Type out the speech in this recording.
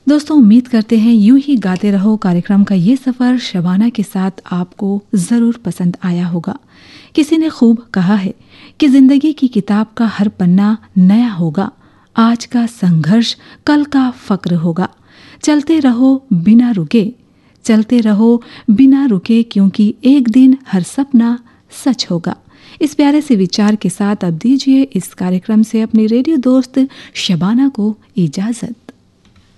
दोस्तों, उम्मीद करते हैं यूं ही गाते रहो कार्यक्रम का ये सफ़र शबाना के साथ आपको ज़रूर पसंद आया होगा। किसी ने खूब कहा है कि ज़िंदगी की किताब का हर पन्ना नया होगा, आज का संघर्ष कल का फ़क्र होगा। चलते रहो बिना रुके, चलते रहो बिना रुके, क्योंकि एक दिन हर सपना सच होगा। इस प्यारे से विचार के साथ अब दीजिए इस कार्यक्रम से अपनी रेडियो दोस्त शबाना को इजाज़त।